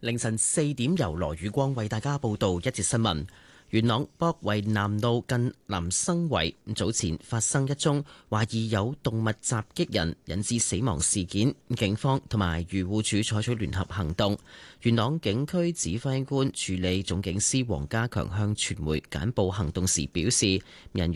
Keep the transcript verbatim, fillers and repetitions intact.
凌晨四點，由羅宇光為大家報道一節新聞。元朗博圍南路近南生圍早前發生一宗懷疑有動物襲擊人引致死亡事件，警方同埋漁護署採取聯合行動。元朗警區指揮官助理總警司黃家強向傳媒簡報行動時表示，人